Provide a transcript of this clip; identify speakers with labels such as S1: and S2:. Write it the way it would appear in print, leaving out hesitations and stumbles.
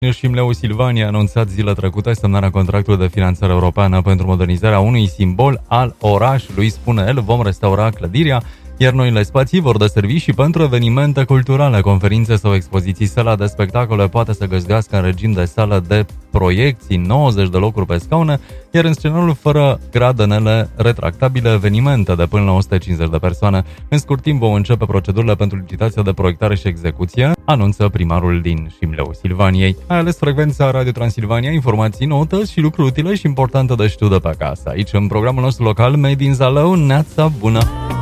S1: Șimleu Silvania a anunțat zilele trecute semnarea contractului de finanțare europeană pentru modernizarea unui simbol al orașului. Spune el, vom restaura clădirea, iar noile spații vor deservi și pentru evenimente culturale, conferințe sau expoziții. Sala de spectacole poate să găzduiască în regim de sală de proiecții, 90 de locuri pe scaune, iar în scenariul fără gradenele retractabile, evenimente de până la 150 de persoane. În scurt timp vom începe procedurile pentru licitația de proiectare și execuție, anunță primarul din Șimleu Silvaniei. Ai ales frecvența Radio Transilvania, informații, noutăți și lucruri utile și importante de știut de pe acasă. Aici, în programul nostru local, Made in Zalău, neața bună!